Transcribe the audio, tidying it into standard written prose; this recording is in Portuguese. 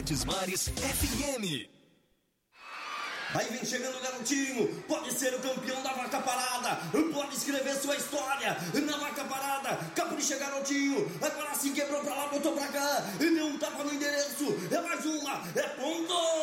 Verdes Mares FM. Aí vem chegando o garotinho, pode ser o campeão da vaca parada, pode escrever sua história na vaca parada. Capricha, garotinho, agora sim quebrou pra lá, botou pra cá, e deu um tapa no endereço, é mais uma, é ponto!